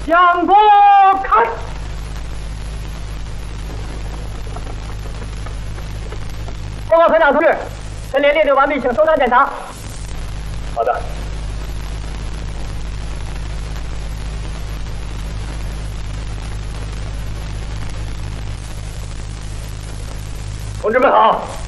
向左看。报告团长同志，陈连列队完毕，请收枪检查。 好的。同志们好。